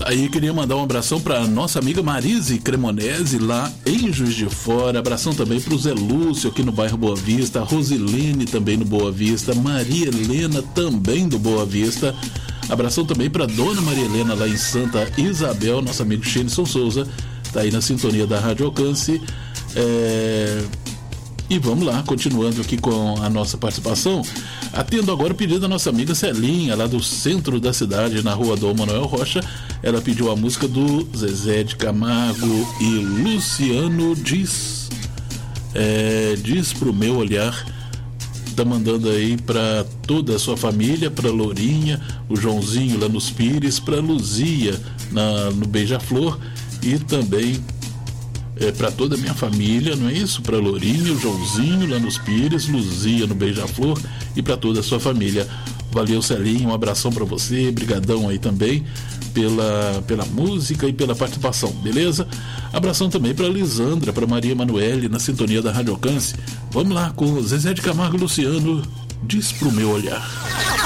Aí queria mandar um abração para nossa amiga Marise Cremonese, lá em Juiz de Fora. Abração também para o Zé Lúcio, aqui no bairro Boa Vista. Rosilene, também no Boa Vista. Maria Helena, também do Boa Vista. Abração também para dona Maria Helena, lá em Santa Isabel. Nosso amigo Xenison Souza tá aí na sintonia da Rádio Alcance. E vamos lá, continuando aqui com a nossa participação. Atendo agora o pedido da nossa amiga Celinha, lá do centro da cidade, na rua Dom Manuel Rocha. Ela pediu a música do Zezé de Camargo e Luciano Diz pro meu olhar. Tá mandando aí para toda a sua família, para Lourinha, o Joãozinho lá nos Pires, para Luzia no Beija-Flor e também para toda a minha família, não é isso? Para Lourinha, o Joãozinho lá nos Pires, Luzia no Beija-Flor e para toda a sua família. Valeu, Celinho, um abração para você, brigadão aí também pela música e pela participação, beleza? Abração também para Lisandra, para Maria Emanuele, na sintonia da Rádio Alcance. Vamos lá com Zezé de Camargo e Luciano, Diz pro meu olhar.